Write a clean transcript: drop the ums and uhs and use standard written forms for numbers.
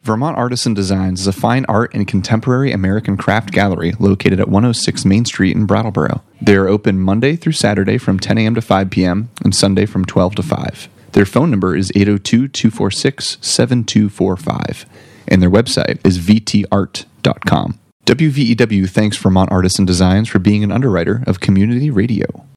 Vermont Artisan Designs is a fine art and contemporary American craft gallery located at 106 Main Street in Brattleboro. They are open Monday through Saturday from 10 a.m. to 5 p.m. and Sunday from 12 to 5. Their phone number is 802-246-7245, and their website is vtart.com. WVEW thanks Vermont Artisan Designs for being an underwriter of Community Radio.